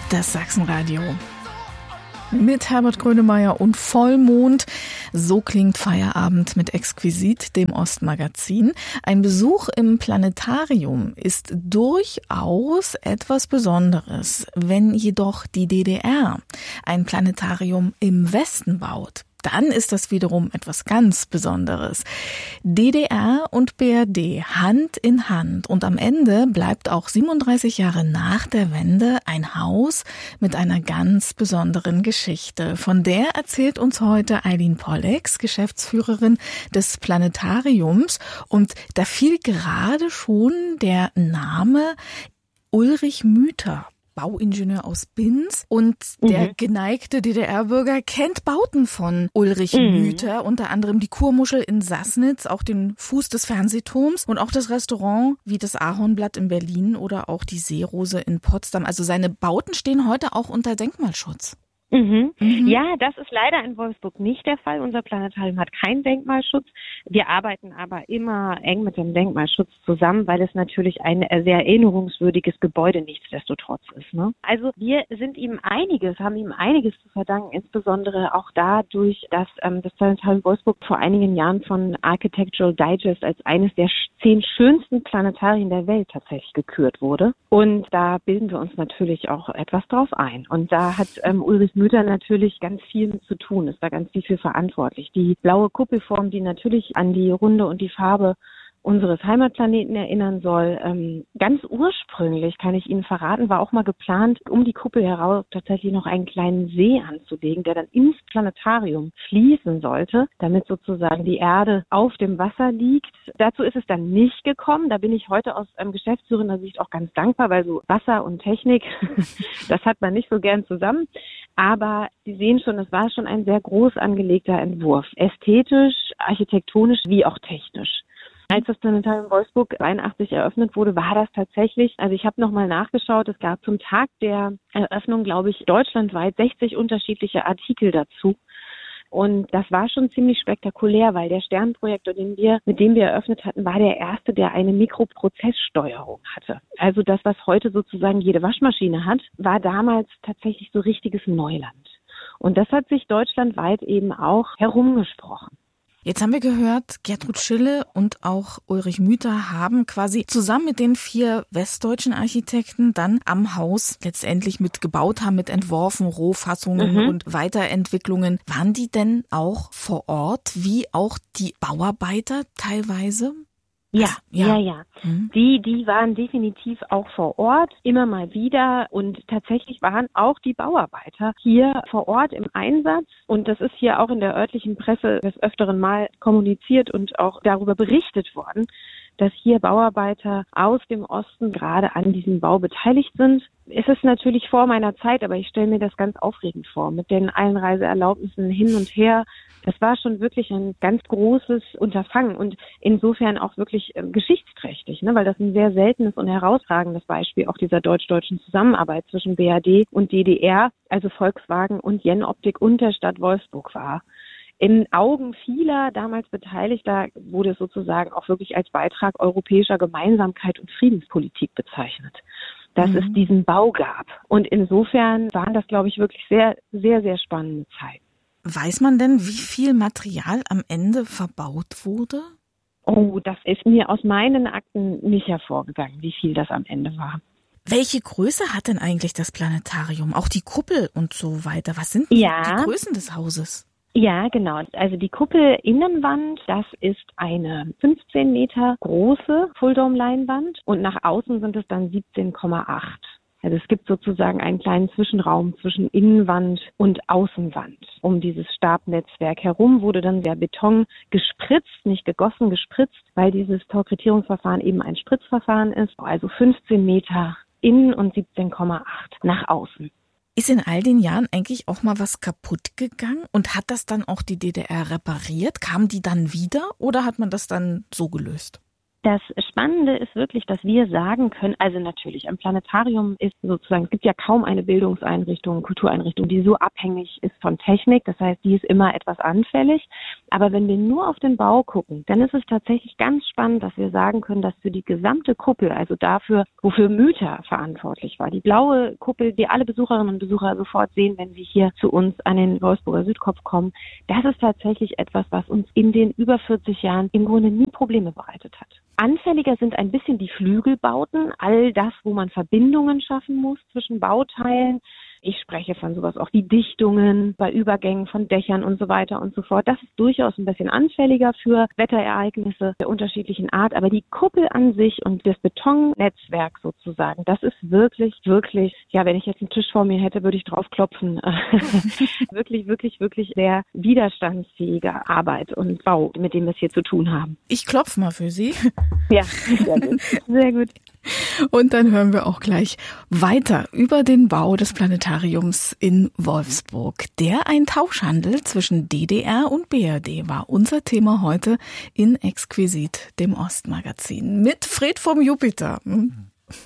Das Sachsenradio. Mit Herbert Grönemeyer und Vollmond. So klingt Feierabend mit Exquisit, dem Ostmagazin. Ein Besuch im Planetarium ist durchaus etwas Besonderes, wenn jedoch die DDR ein Planetarium im Westen baut. Dann ist das wiederum etwas ganz Besonderes. DDR und BRD Hand in Hand und am Ende bleibt auch 37 Jahre nach der Wende ein Haus mit einer ganz besonderen Geschichte. Von der erzählt uns heute Eileen Pollex, Geschäftsführerin des Planetariums. Und da fiel gerade schon der Name Ulrich Müther. Bauingenieur aus Binz und der geneigte DDR-Bürger kennt Bauten von Ulrich Müther, unter anderem die Kurmuschel in Sassnitz, auch den Fuß des Fernsehturms und auch das Restaurant wie das Ahornblatt in Berlin oder auch die Seerose in Potsdam. Also seine Bauten stehen heute auch unter Denkmalschutz. Ja, das ist leider in Wolfsburg nicht der Fall. Unser Planetarium hat keinen Denkmalschutz. Wir arbeiten aber immer eng mit dem Denkmalschutz zusammen, weil es natürlich ein sehr erinnerungswürdiges Gebäude nichtsdestotrotz ist. Ne? Also wir haben ihm einiges zu verdanken, insbesondere auch dadurch, dass das Planetarium Wolfsburg vor einigen Jahren von Architectural Digest als eines der 10 schönsten Planetarien der Welt tatsächlich gekürt wurde. Und da bilden wir uns natürlich auch etwas drauf ein. Und da hat Ulrich Müther natürlich ganz viel mit zu tun, ist da ganz viel für verantwortlich. Die blaue Kuppelform, die natürlich an die Runde und die Farbe unseres Heimatplaneten erinnern soll. Ganz ursprünglich, kann ich Ihnen verraten, war auch mal geplant, um die Kuppel heraus tatsächlich noch einen kleinen See anzulegen, der dann ins Planetarium fließen sollte, damit sozusagen die Erde auf dem Wasser liegt. Dazu ist es dann nicht gekommen. Da bin ich heute aus geschäftsführender Sicht auch ganz dankbar, weil so Wasser und Technik, das hat man nicht so gern zusammen. Aber Sie sehen schon, das war schon ein sehr groß angelegter Entwurf. Ästhetisch, architektonisch wie auch technisch. Als das Planetarium Wolfsburg 81 eröffnet wurde, war das tatsächlich, also ich habe nochmal nachgeschaut, es gab zum Tag der Eröffnung, glaube ich, deutschlandweit 60 unterschiedliche Artikel dazu. Und das war schon ziemlich spektakulär, weil der Sternprojektor, mit dem wir eröffnet hatten, war der erste, der eine Mikroprozesssteuerung hatte. Also das, was heute sozusagen jede Waschmaschine hat, war damals tatsächlich so richtiges Neuland. Und das hat sich deutschlandweit eben auch herumgesprochen. Jetzt haben wir gehört, Gertrud Schille und auch Ulrich Müther haben quasi zusammen mit den 4 westdeutschen Architekten dann am Haus letztendlich mitgebaut, haben mit entworfen, Rohfassungen und Weiterentwicklungen. Waren die denn auch vor Ort, wie auch die Bauarbeiter teilweise? Ja. Die waren definitiv auch vor Ort, immer mal wieder. Und tatsächlich waren auch die Bauarbeiter hier vor Ort im Einsatz. Und das ist hier auch in der örtlichen Presse des Öfteren mal kommuniziert und auch darüber berichtet worden, dass hier Bauarbeiter aus dem Osten gerade an diesem Bau beteiligt sind. Es ist natürlich vor meiner Zeit, aber ich stelle mir das ganz aufregend vor, mit den Einreiseerlaubnissen hin und her. Das war schon wirklich ein ganz großes Unterfangen und insofern auch wirklich geschichtsträchtig, ne? Weil das ein sehr seltenes und herausragendes Beispiel auch dieser deutsch-deutschen Zusammenarbeit zwischen BRD und DDR, also Volkswagen und Jenoptik und der Stadt Wolfsburg war. In Augen vieler damals Beteiligter wurde es sozusagen auch wirklich als Beitrag europäischer Gemeinsamkeit und Friedenspolitik bezeichnet, dass es diesen Bau gab. Und insofern waren das, glaube ich, wirklich sehr, sehr, sehr spannende Zeiten. Weiß man denn, wie viel Material am Ende verbaut wurde? Oh, das ist mir aus meinen Akten nicht hervorgegangen, wie viel das am Ende war. Welche Größe hat denn eigentlich das Planetarium? Auch die Kuppel und so weiter. Was sind die Größen des Hauses? Ja, genau. Also die Kuppelinnenwand, das ist eine 15 Meter große Fulldome-Leinwand und nach außen sind es dann 17,8. Also es gibt sozusagen einen kleinen Zwischenraum zwischen Innenwand und Außenwand. Um dieses Stabnetzwerk herum wurde dann der Beton gespritzt, nicht gegossen, gespritzt, weil dieses Torkretierungsverfahren eben ein Spritzverfahren ist. Also 15 Meter innen und 17,8 nach außen. Ist in all den Jahren eigentlich auch mal was kaputt gegangen und hat das dann auch die DDR repariert? Kamen die dann wieder oder hat man das dann so gelöst? Das Spannende ist wirklich, dass wir sagen können, also natürlich, ein Planetarium ist sozusagen, es gibt ja kaum eine Bildungseinrichtung, Kultureinrichtung, die so abhängig ist von Technik. Das heißt, die ist immer etwas anfällig. Aber wenn wir nur auf den Bau gucken, dann ist es tatsächlich ganz spannend, dass wir sagen können, dass für die gesamte Kuppel, also dafür, wofür Mytha verantwortlich war, die blaue Kuppel, die alle Besucherinnen und Besucher sofort sehen, wenn sie hier zu uns an den Wolfsburger Südkopf kommen, das ist tatsächlich etwas, was uns in den über 40 Jahren im Grunde nie Probleme bereitet hat. Anfälliger sind ein bisschen die Flügelbauten, all das, wo man Verbindungen schaffen muss zwischen Bauteilen. Ich spreche von sowas auch wie Dichtungen bei Übergängen von Dächern und so weiter und so fort. Das ist durchaus ein bisschen anfälliger für Wetterereignisse der unterschiedlichen Art. Aber die Kuppel an sich und das Betonnetzwerk sozusagen, das ist wirklich, wirklich, ja, wenn ich jetzt einen Tisch vor mir hätte, würde ich drauf klopfen. Wirklich, wirklich, wirklich sehr widerstandsfähige Arbeit und Bau, mit dem wir es hier zu tun haben. Ich klopfe mal für Sie. Ja, sehr gut. Sehr gut. Und dann hören wir auch gleich weiter über den Bau des Planetariums in Wolfsburg. Ein Tauschhandel zwischen DDR und BRD war unser Thema heute in Exquisit, dem Ostmagazin. Mit Fred vom Jupiter.